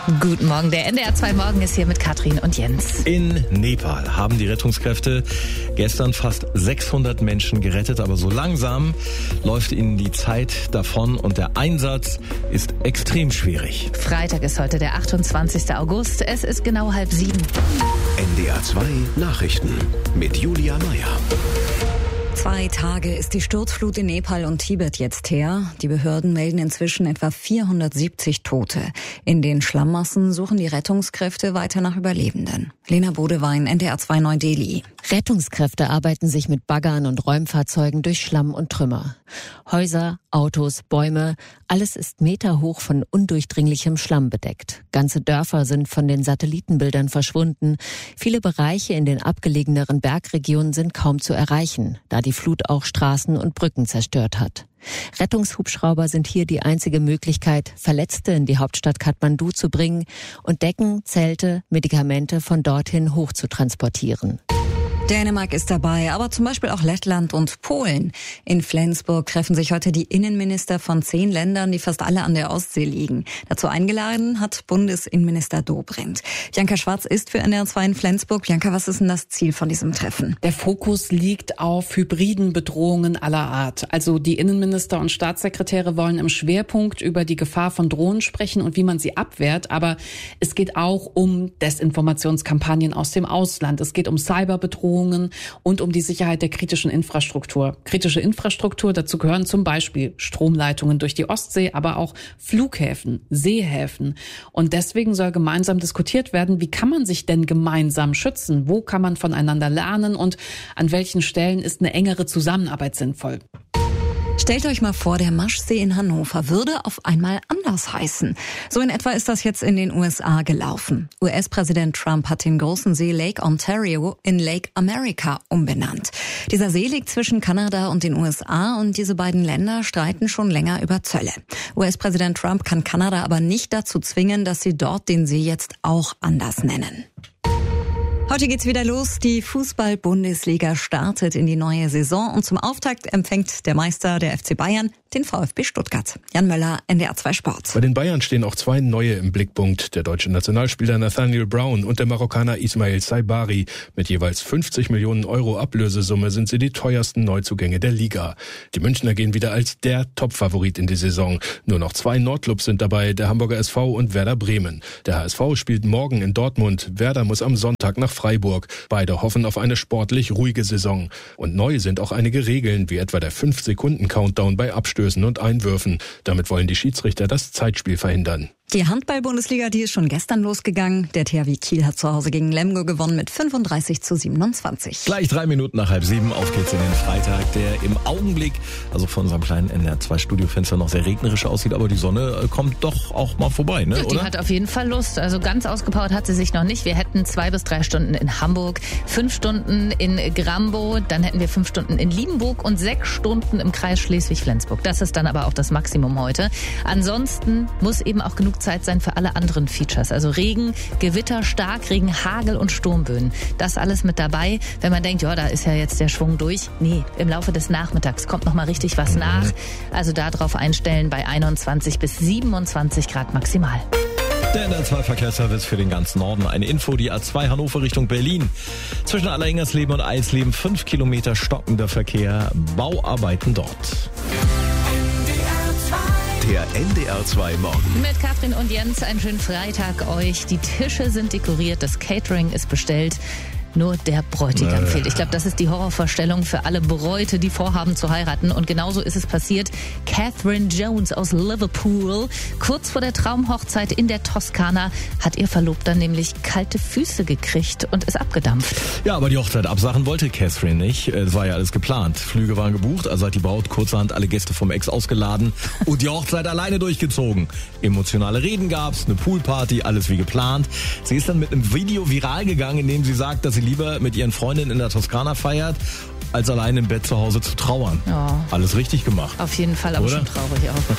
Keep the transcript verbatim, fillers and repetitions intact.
Guten Morgen, der N D R zwei Morgen ist hier mit Katrin und Jens. In Nepal haben die Rettungskräfte gestern fast sechshundert Menschen gerettet, aber so langsam läuft ihnen die Zeit davon und der Einsatz ist extrem schwierig. Freitag ist heute der achtundzwanzigster August, es ist genau halb sieben. N D R zwei Nachrichten mit Julia Meyer. Zwei Tage ist die Sturzflut in Nepal und Tibet jetzt her. Die Behörden melden inzwischen etwa vierhundertsiebzig Tote. In den Schlammmassen suchen die Rettungskräfte weiter nach Überlebenden. Lena Bodewein, N D R zwei Neu-Delhi. Rettungskräfte arbeiten sich mit Baggern und Räumfahrzeugen durch Schlamm und Trümmer. Häuser, Autos, Bäume, alles ist meterhoch von undurchdringlichem Schlamm bedeckt. Ganze Dörfer sind von den Satellitenbildern verschwunden. Viele Bereiche in den abgelegeneren Bergregionen sind kaum zu erreichen, da die Flut auch Straßen und Brücken zerstört hat. Rettungshubschrauber sind hier die einzige Möglichkeit, Verletzte in die Hauptstadt Kathmandu zu bringen und Decken, Zelte, Medikamente von dorthin hoch zu transportieren. Dänemark ist dabei, aber zum Beispiel auch Lettland und Polen. In Flensburg treffen sich heute die Innenminister von zehn Ländern, die fast alle an der Ostsee liegen. Dazu eingeladen hat Bundesinnenminister Dobrindt. Bianca Schwarz ist für N D R zwei in Flensburg. Bianca, was ist denn das Ziel von diesem Treffen? Der Fokus liegt auf hybriden Bedrohungen aller Art. Also die Innenminister und Staatssekretäre wollen im Schwerpunkt über die Gefahr von Drohnen sprechen und wie man sie abwehrt. Aber es geht auch um Desinformationskampagnen aus dem Ausland. Es geht um Cyberbedrohungen und um die Sicherheit der kritischen Infrastruktur. Kritische Infrastruktur, dazu gehören zum Beispiel Stromleitungen durch die Ostsee, aber auch Flughäfen, Seehäfen. Und deswegen soll gemeinsam diskutiert werden, wie kann man sich denn gemeinsam schützen? Wo kann man voneinander lernen und an welchen Stellen ist eine engere Zusammenarbeit sinnvoll? Stellt euch mal vor, der Maschsee in Hannover würde auf einmal anders heißen. So in etwa ist das jetzt in den U S A gelaufen. U S-Präsident Trump hat den großen See Lake Ontario in Lake America umbenannt. Dieser See liegt zwischen Kanada und den U S A und diese beiden Länder streiten schon länger über Zölle. U S-Präsident Trump kann Kanada aber nicht dazu zwingen, dass sie dort den See jetzt auch anders nennen. Heute geht's wieder los. Die Fußball-Bundesliga startet in die neue Saison und zum Auftakt empfängt der Meister, der F C Bayern, den VfB Stuttgart. Jan Möller, N D R zwei Sport. Bei den Bayern stehen auch zwei neue im Blickpunkt. Der deutsche Nationalspieler Nathaniel Brown und der Marokkaner Ismail Saibari. Mit jeweils fünfzig Millionen Euro Ablösesumme sind sie die teuersten Neuzugänge der Liga. Die Münchner gehen wieder als der Top-Favorit in die Saison. Nur noch zwei Nordclubs sind dabei, der Hamburger S V und Werder Bremen. Der H S V spielt morgen in Dortmund. Werder muss am Sonntag nach Freiburg. Beide hoffen auf eine sportlich ruhige Saison. Und neu sind auch einige Regeln, wie etwa der fünf Sekunden Countdown bei Abstößen und Einwürfen. Damit wollen die Schiedsrichter das Zeitspiel verhindern. Die Handball-Bundesliga, die ist schon gestern losgegangen. Der T H W Kiel hat zu Hause gegen Lemgo gewonnen mit fünfunddreißig zu siebenundzwanzig. Gleich drei Minuten nach halb sieben, auf geht's in den Freitag, der im Augenblick, also von unserem kleinen N D R zwei Studiofenster noch sehr regnerisch aussieht, aber die Sonne kommt doch auch mal vorbei, ne? Ja, die oder? hat auf jeden Fall Lust. Also ganz ausgepowert hat sie sich noch nicht. Wir hätten zwei bis drei Stunden in Hamburg, fünf Stunden in Grambo, dann hätten wir fünf Stunden in Liebenburg und sechs Stunden im Kreis Schleswig-Flensburg. Das ist dann aber auch das Maximum heute. Ansonsten muss eben auch genug Zeit sein für alle anderen Features. Also Regen, Gewitter, Starkregen, Hagel und Sturmböen. Das alles mit dabei. Wenn man denkt, ja, da ist ja jetzt der Schwung durch. Nee, im Laufe des Nachmittags kommt noch mal richtig was nach. Also darauf einstellen bei einundzwanzig bis siebenundzwanzig Grad maximal. Der N D R zwei Verkehrsservice für den ganzen Norden. Eine Info, die A zwei Hannover Richtung Berlin. Zwischen Alleringhersleben und Eisleben fünf Kilometer stockender Verkehr. Bauarbeiten dort. Der N D R zwei Morgen. Mit Katrin und Jens einen schönen Freitag euch. Die Tische sind dekoriert, das Catering ist bestellt. Nur der Bräutigam äh. fehlt. Ich glaube, das ist die Horrorvorstellung für alle Bräute, die vorhaben zu heiraten. Und genauso ist es passiert. Catherine Jones aus Liverpool, kurz vor der Traumhochzeit in der Toskana, hat ihr Verlobter nämlich kalte Füße gekriegt und ist abgedampft. Ja, aber die Hochzeit absagen wollte Catherine nicht. Es war ja alles geplant. Flüge waren gebucht, also hat die Braut kurzerhand alle Gäste vom Ex ausgeladen und die Hochzeit alleine durchgezogen. Emotionale Reden gab's, eine Poolparty, alles wie geplant. Sie ist dann mit einem Video viral gegangen, in dem sie sagt, dass sie lieber mit ihren Freundinnen in der Toskana feiert, als allein im Bett zu Hause zu trauern. Ja. Alles richtig gemacht. Auf jeden Fall, aber oder? Schon traurig auch.